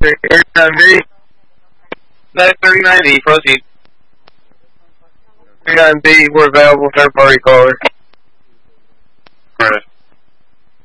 39B. 39B, proceed. 39B, we're available, third party caller. Alright.